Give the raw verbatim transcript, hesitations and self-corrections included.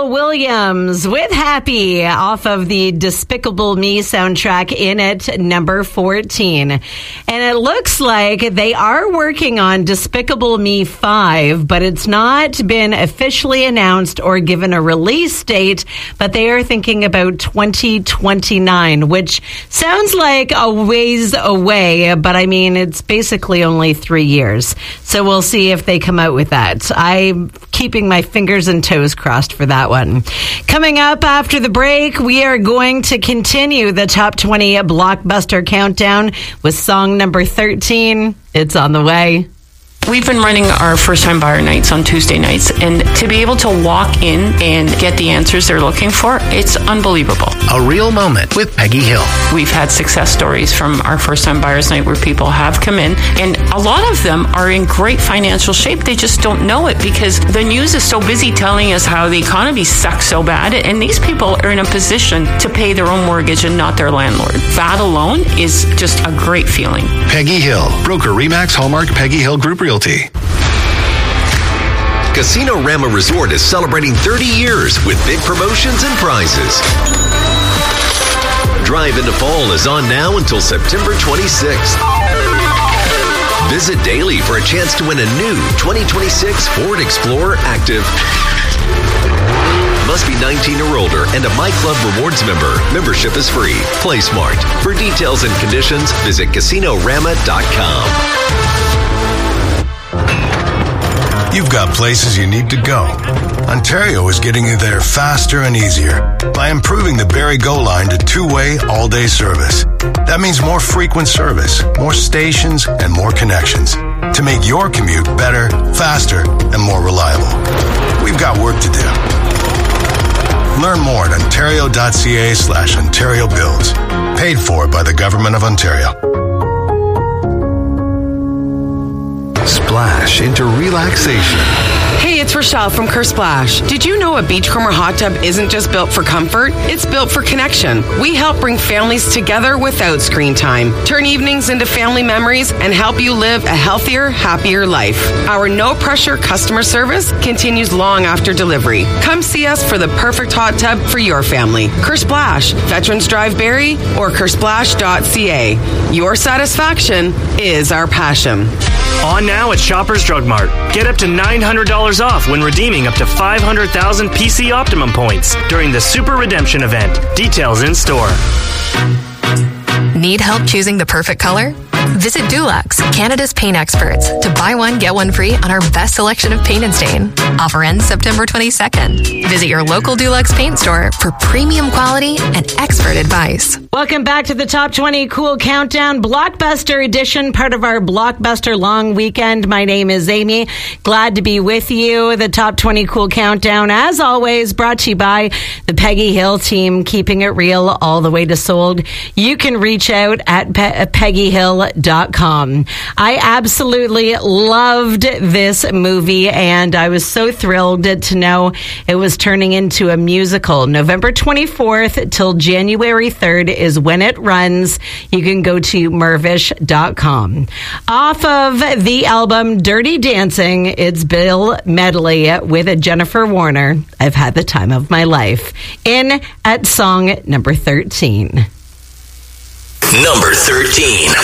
Pharrell Williams with Happy off of the Despicable Me soundtrack in at number fourteen. And it looks like they are working on Despicable Me five, but it's not been officially announced or given a release date, but they are thinking about twenty twenty-nine, which sounds like a ways away, but I mean, it's basically only three years. So we'll see if they come out with that. I'm keeping my fingers and toes crossed for that one. Coming up after the break, we are going to continue the top twenty blockbuster countdown with song number thirteen. It's on the way. We've been running our first-time buyer nights on Tuesday nights, and to be able to walk in and get the answers they're looking for, it's unbelievable. A real moment with Peggy Hill. We've had success stories from our first-time buyers night where people have come in, and a lot of them are in great financial shape. They just don't know it because the news is so busy telling us how the economy sucks so bad, and these people are in a position to pay their own mortgage and not their landlord. That alone is just a great feeling. Peggy Hill, broker Remax Hallmark Peggy Hill Group Realty. Casino Rama Resort is celebrating thirty years with big promotions and prizes. Drive into Fall is on now until September twenty-sixth. Visit daily for a chance to win a new twenty twenty-six Ford Explorer Active. Must be nineteen or older and a My Club Rewards member. Membership is free. Play smart. For details and conditions, visit casino rama dot com. You've got places you need to go. Ontario is getting you there faster and easier by improving the Barrie Go line to two-way, all-day service. That means more frequent service, more stations, and more connections to make your commute better, faster, and more reliable. We've got work to do. Learn more at ontario.ca slash Ontario Builds. Paid for by the Government of Ontario. Splash into relaxation. Hey, it's Rochelle from Kersplash. Did you know a Beachcomber hot tub isn't just built for comfort? It's built for connection. We help bring families together without screen time, turn evenings into family memories, and help you live a healthier, happier life. Our no-pressure customer service continues long after delivery. Come see us for the perfect hot tub for your family. Kersplash, Veterans Drive Barrie, or kersplash dot c a. Your satisfaction is our passion. On now at Shoppers Drug Mart. Get up to nine hundred dollars off when redeeming up to five hundred thousand P C Optimum points during the Super Redemption event. Details in store. Need help choosing the perfect color? Visit Dulux, Canada's paint experts, to buy one, get one free on our best selection of paint and stain. Offer ends September twenty-second. Visit your local Dulux paint store for premium quality and expert advice. Welcome back to the Top twenty Cool Countdown, Blockbuster Edition, part of our Blockbuster Long Weekend. My name is Amy. Glad to be with you. The Top twenty Cool Countdown, as always, brought to you by the Peggy Hill team, keeping it real all the way to sold. You can reach out at pe- peggy hill dot com. I absolutely loved this movie, and I was so thrilled to know it was turning into a musical. November twenty-fourth till January third is when it runs. You can go to mervish dot com. Off of the album Dirty Dancing, it's Bill Medley with Jennifer Warner. I've had the time of my life. In at song number thirteen. Number thirteen.